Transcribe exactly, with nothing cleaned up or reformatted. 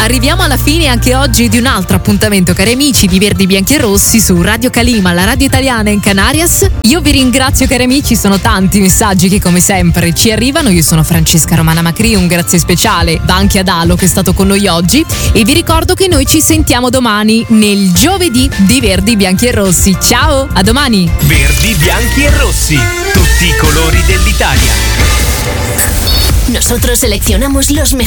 Arriviamo alla fine anche oggi di un altro appuntamento, cari amici di Verdi, Bianchi e Rossi su Radio Calima, la radio italiana in Canarias. Io vi ringrazio, cari amici, sono tanti messaggi che come sempre ci arrivano. Io sono Francesca Romana Macri, un grazie speciale va anche ad Alo che è stato con noi oggi e vi ricordo che noi ci sentiamo domani nel giovedì di Verdi, Bianchi e Rossi. Ciao, a domani! Verdi, Bianchi e Rossi, tutti i colori dell'Italia. Nosotros seleccionamos los mejores